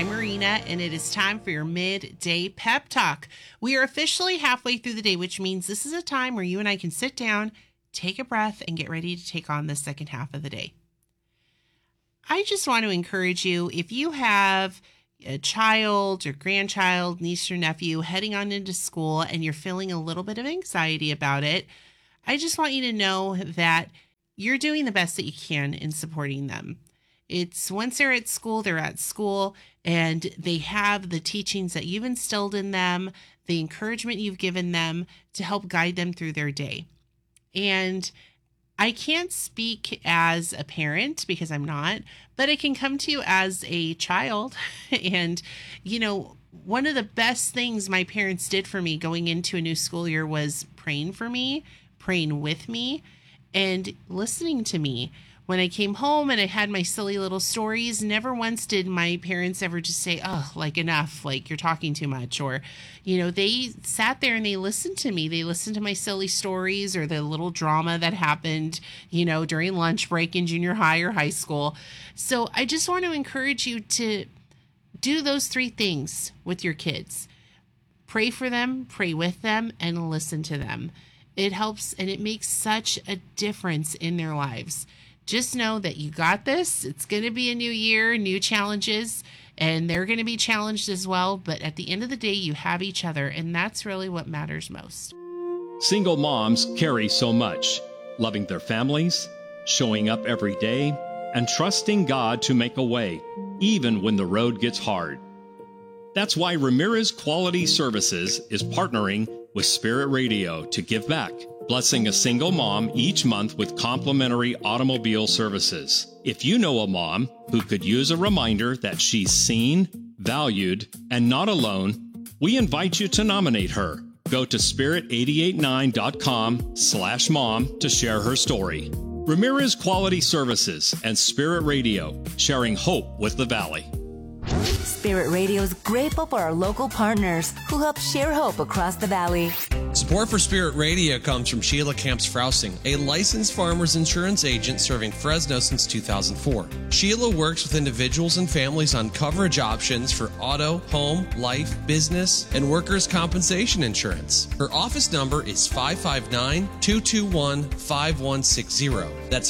I'm Marina, and it is time for your midday pep talk. We are officially halfway through the day, which means this is a time where you and I can sit down, take a breath, and get ready to take on the second half of the day. I just want to encourage you, if you have a child or grandchild, niece or nephew heading on into school and you're feeling a little bit of anxiety about it, I just want you to know that you're doing the best that you can in supporting them. It's once they're at school, and they have the teachings that you've instilled in them, the encouragement you've given them to help guide them through their day. And I can't speak as a parent because I'm not, but I can come to you as a child. And, one of the best things my parents did for me going into a new school year was praying for me, praying with me, and listening to me. When I came home and I had my silly little stories, never once did my parents ever just say, oh, enough, you're talking too much. Or, they sat there and they listened to me. They listened to my silly stories or the little drama that happened, during lunch break in junior high or high school. So I just want to encourage you to do those three things with your kids. Pray for them, pray with them, and listen to them. It helps, and it makes such a difference in their lives. Just know that you got this. It's going to be a new year, new challenges, and they're going to be challenged as well. But at the end of the day, you have each other, and that's really what matters most. Single moms carry so much, loving their families, showing up every day, and trusting God to make a way, even when the road gets hard. That's why Ramirez Quality Services is partnering with Spirit Radio to give back, blessing a single mom each month with complimentary automobile services. If you know a mom who could use a reminder that she's seen, valued, and not alone, we invite you to nominate her. Go to spirit889.com/mom to share her story. Ramirez Quality Services and Spirit Radio, sharing hope with the Valley. Spirit Radio is grateful for our local partners who help share hope across the Valley. Support for Spirit Radio comes from Sheila Camps-Frousing, a licensed farmers insurance agent serving Fresno since 2004. Sheila works with individuals and families on coverage options for auto, home, life, business, and workers' compensation insurance. Her office number is 559-221-5160. That's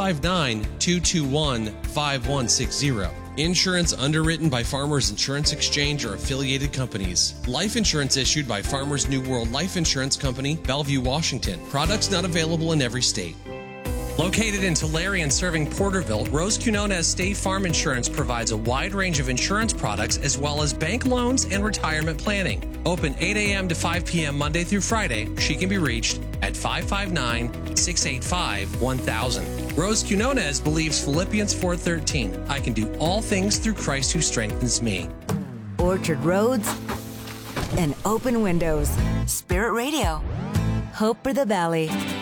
559-221-5160. Insurance underwritten by Farmers Insurance Exchange or affiliated companies. Life insurance issued by Farmers New World Life Insurance Company, Bellevue, Washington. Products not available in every state. Located in Tulare and serving Porterville, Rose Quinones State Farm Insurance provides a wide range of insurance products as well as bank loans and retirement planning. Open 8 a.m. to 5 p.m. Monday through Friday. She can be reached at 559-685-1000. Rose Quinones believes Philippians 4:13. I can do all things through Christ who strengthens me. Orchard roads and open windows. Spirit Radio. Hope for the Valley.